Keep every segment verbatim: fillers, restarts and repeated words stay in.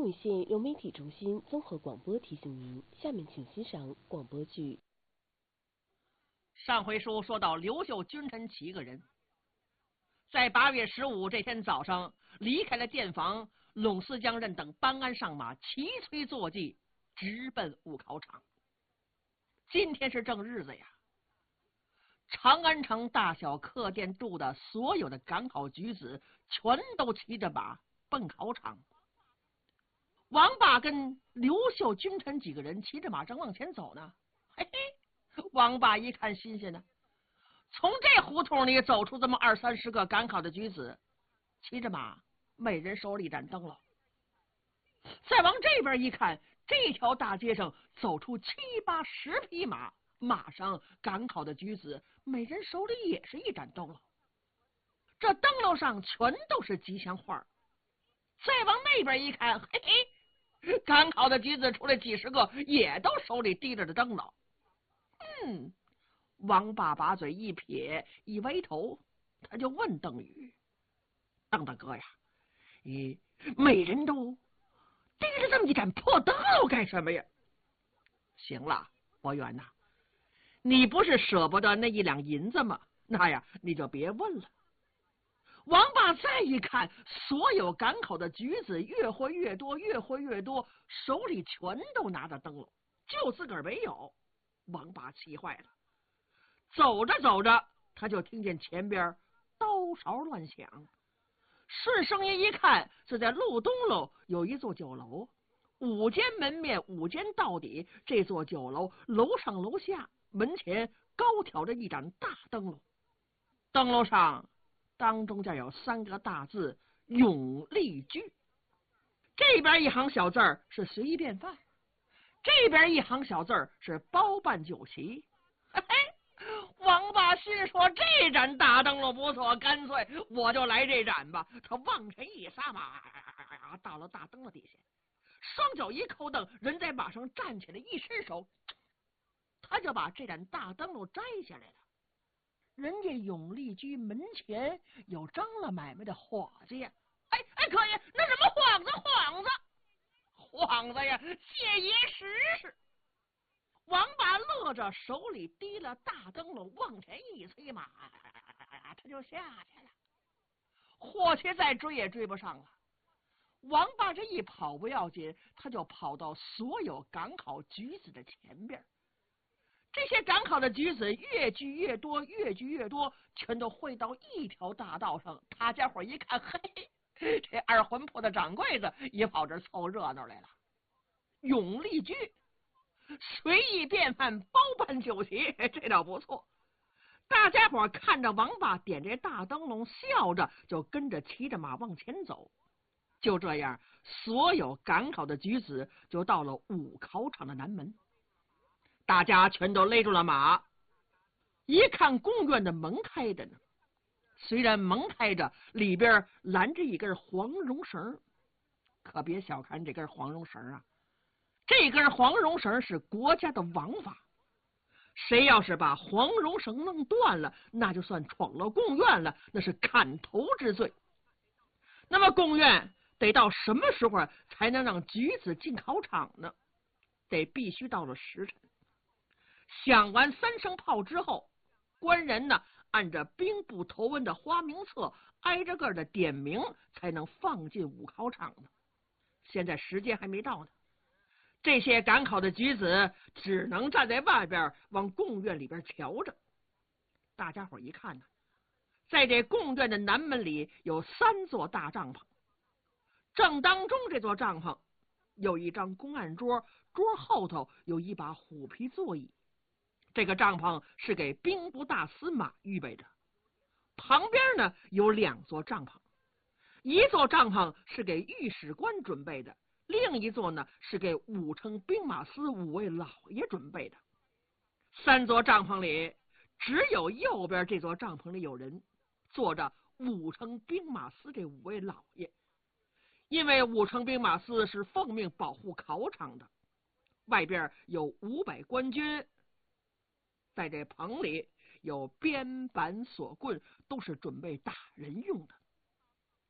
禹县融媒体中心综合广播提醒您，下面请欣赏广播剧。 上回书说到刘秀君臣七个人，在八月十五这天早上离开了店房，陇司将任等班鞍上马，齐催坐骑，直奔武考场。今天是正日子呀，长安城大小客店住的所有的赶考举子，全都骑着马奔考场。王八跟刘秀君臣几个人骑着马正往前走呢，嘿嘿，王八一看新鲜呢，从这胡同里走出这么二三十个赶考的举子，骑着马，每人手里一盏灯笼。再往这边一看，这条大街上走出七八十匹马，马上赶考的举子，每人手里也是一盏灯笼。这灯笼上全都是吉祥画。再往那边一看，嘿嘿，赶考的举子出来几十个，也都手里提着的灯笼。嗯，王八把嘴一撇，一歪头，他就问邓禹：“邓大哥呀，你每人都提着这么一盏破灯笼干什么呀？”行了，伯元呐，你不是舍不得那一两银子吗？那呀，你就别问了。王八再一看，所有赶考的举子越活越多，越活越多，手里全都拿着灯笼，就自个儿没有。王八气坏了，走着走着，他就听见前边刀勺乱响，顺声音一看，是在路东楼有一座酒楼，五间门面，五间到底。这座酒楼楼上楼下门前高挑着一盏大灯笼，灯笼上当中间有三个大字“永利居”，这边一行小字儿是随便饭，这边一行小字儿是包办酒席。嘿嘿，王八心说这盏大灯笼不错，干脆我就来这盏吧。他往前一撒马，到了大灯笼底下，双脚一扣蹬，人在马上站起来，一伸手，他就把这盏大灯笼摘下来了。人家永利居门前有张了买卖的伙子呀，哎哎，可爷，那什么幌子幌子幌子呀，谢爷使使。王八乐着，手里提了大灯笼，往前一催马，他就下去了。伙计再追也追不上了。王八这一跑不要紧，他就跑到所有赶考举子的前边。这些赶考的举子越聚越多，越聚越多，全都汇到一条大道上。他家伙一看，嘿，这二魂铺的掌柜的也跑这凑热闹来了。永利居随意便饭，包办酒席，这倒不错。大家伙看着王八点这大灯笼，笑着就跟着骑着马往前走。就这样，所有赶考的举子就到了武考场的南门。大家全都勒住了马，一看公园的门开着呢，虽然门开着，里边拦着一根黄绒绳，可别小看这根黄绒绳啊，这根黄绒绳是国家的王法，谁要是把黄绒绳弄断了，那就算闯了贡院了，那是砍头之罪。那么贡院得到什么时候才能让举子进考场呢？得必须到了时辰。响完三声炮之后，官人呢按着兵部头文的花名册挨着个的点名，才能放进武考场呢。现在时间还没到呢，这些赶考的举子只能站在外边往贡院里边瞧着。大家伙一看呢，在这贡院的南门里有三座大帐篷，正当中这座帐篷有一张公案桌，桌后头有一把虎皮座椅。这个帐篷是给兵部大司马预备的。旁边呢有两座帐篷，一座帐篷是给御史官准备的，另一座呢是给武城兵马司五位老爷准备的。三座帐篷里，只有右边这座帐篷里有人，坐着武城兵马司这五位老爷。因为武城兵马司是奉命保护考场的，外边有五百官军，在这棚里有鞭板锁棍，都是准备打人用的。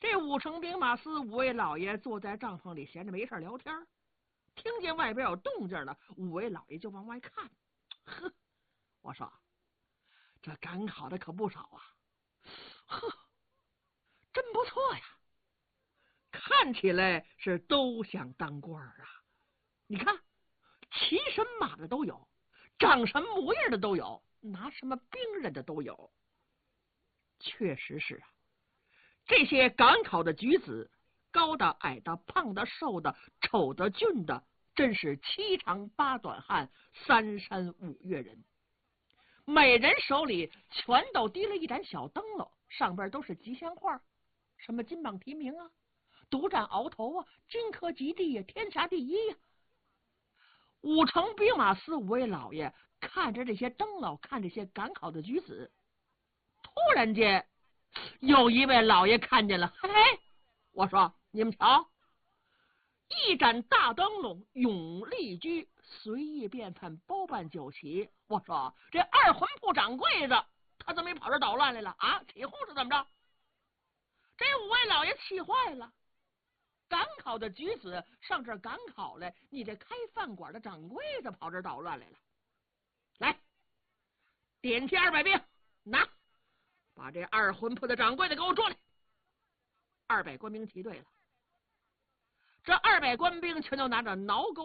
这五城兵马司五位老爷坐在帐篷里闲着没事聊天，听见外边有动静了，五位老爷就往外看。呵，我说这赶考的可不少啊，呵，真不错呀，看起来是都想当官啊。你看骑什么马的都有，长什么模样的都有，拿什么兵刃的都有。确实是啊，这些赶考的举子，高的矮的胖的瘦的丑的俊的，真是七长八短汉，三山五岳人。每人手里全都提了一盏小灯笼，上边都是吉祥话，什么金榜题名啊，独占鳌头啊，金科及第呀，天下第一呀。五城兵马司五位老爷看着这些灯笼，看这些赶考的举子，突然间有一位老爷看见了，嘿嘿，我说你们瞧，一盏大灯笼永立居，随意便饭，包办酒席。我说这二魂铺掌柜子他怎么没跑这捣乱来了啊？起哄是怎么着？这五位老爷气坏了，赶考的举子上这儿赶考来，你这开饭馆的掌柜的跑这儿捣乱来了。来，点齐二百兵，拿，把这二魂铺的掌柜的给我捉来。二百官兵齐队了，这二百官兵全都拿着挠钩